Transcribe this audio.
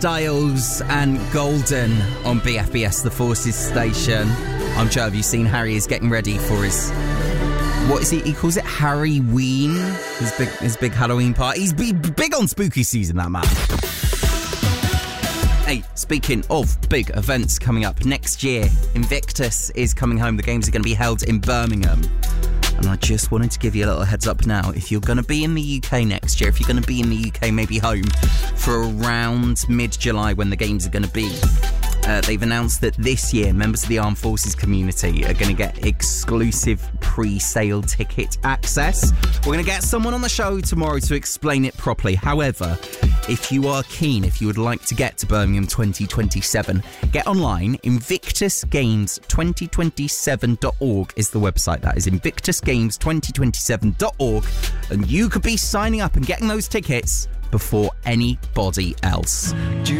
Dials and Golden on BFBS, the Forces station. I'm Joe. Have you seen Harry is getting ready for his... What is he calls it? Harry-ween? His big Halloween party. He's big on spooky season, that man. Hey, speaking of big events coming up next year, Invictus is coming home. The games are going to be held in Birmingham. And I just wanted to give you a little heads up now. If you're going to be in the UK next year, if you're going to be in the UK, maybe home for around mid-July when the games are going to be, they've announced that this year members of the Armed Forces community are going to get exclusive pre-sale ticket access. We're going to get someone on the show tomorrow to explain it properly. However, if you are keen, if you would like to get to Birmingham 2027, get online. InvictusGames2027.org is the website. That is InvictusGames2027.org, and you could be signing up and getting those tickets before anybody else.